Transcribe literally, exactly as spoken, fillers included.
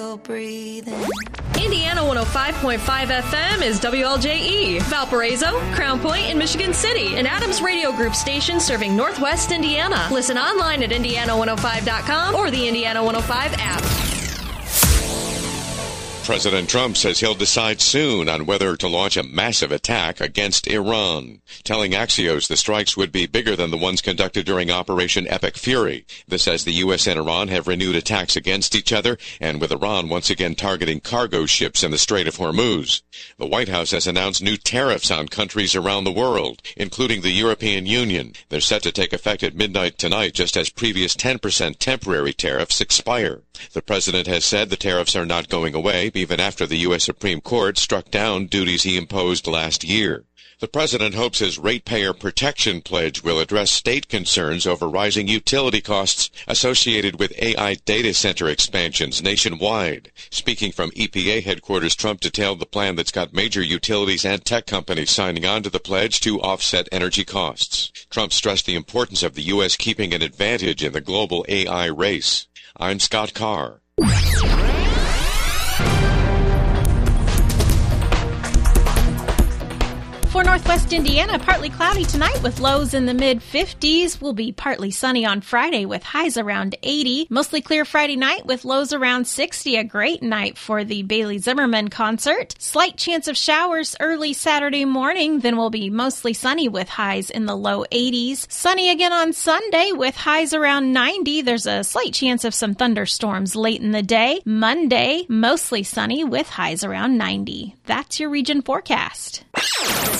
still breathing. Indiana one oh five point five F M is W L J E, Valparaiso, Crown Point, and Michigan City, an Adams Radio Group station serving Northwest Indiana. Listen online at indiana one oh five dot com or the Indiana one oh five app. President Trump says he'll decide soon on whether to launch a massive attack against Iran, telling Axios the strikes would be bigger than the ones conducted during Operation Epic Fury. This as the U S and Iran have renewed attacks against each other, and with Iran once again targeting cargo ships in the Strait of Hormuz. The White House has announced new tariffs on countries around the world, including the European Union. They're set to take effect at midnight tonight, just as previous ten percent temporary tariffs expire. The president has said the tariffs are not going away, even after the U S Supreme Court struck down duties he imposed last year. The president hopes his ratepayer protection pledge will address state concerns over rising utility costs associated with A I data center expansions nationwide. Speaking from E P A headquarters, Trump detailed the plan that's got major utilities and tech companies signing on to the pledge to offset energy costs. Trump stressed the importance of the U S keeping an advantage in the global A I race. I'm Scott Carr. For Northwest Indiana, partly cloudy tonight with lows in the mid fifties. Will be partly sunny on Friday with highs around eighty. Mostly clear Friday night with lows around sixty. A great night for the Bailey Zimmerman concert. Slight chance of showers early Saturday morning. Then will be mostly sunny with highs in the low eighties. Sunny again on Sunday with highs around ninety. There's a slight chance of some thunderstorms late in the day. Monday, mostly sunny with highs around ninety. That's your region forecast.